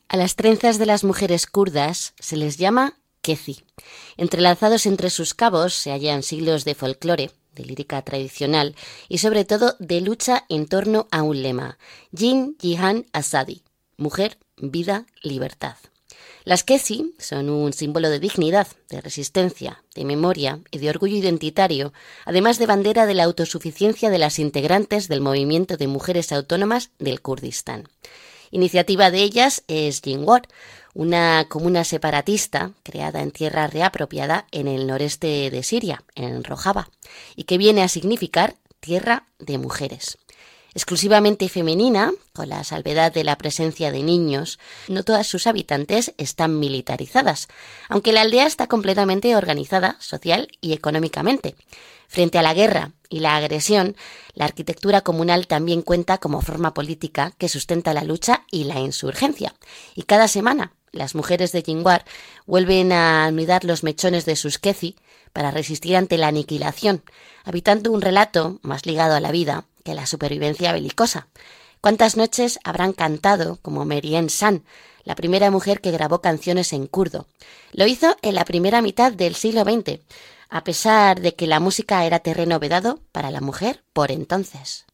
A las trenzas de las mujeres kurdas se les llama kezi. Entrelazados entre sus cabos se hallan siglos de folclore, de lírica tradicional y sobre todo de lucha en torno a un lema: Jin, Jihan, Azadi, mujer, vida, libertad. Las kezi son un símbolo de dignidad, de resistencia, de memoria y de orgullo identitario, además de bandera de la autosuficiencia de las integrantes del movimiento de mujeres autónomas del Kurdistán. Iniciativa de ellas es Jinwar, una comuna separatista creada en tierra reapropiada en el noreste de Siria, en Rojava, y que viene a significar tierra de mujeres. Exclusivamente femenina, con la salvedad de la presencia de niños, no todas sus habitantes están militarizadas, aunque la aldea está completamente organizada social y económicamente. Frente a la guerra y la agresión, la arquitectura comunal también cuenta como forma política que sustenta la lucha y la insurgencia. Y cada semana las mujeres de Jinwar vuelven a anidar los mechones de sus kezi para resistir ante la aniquilación, habitando un relato más ligado a la vida que a la supervivencia belicosa. ¿Cuántas noches habrán cantado como Meryem San, la primera mujer que grabó canciones en kurdo? Lo hizo en la primera mitad del siglo XX, a pesar de que la música era terreno vedado para la mujer por entonces.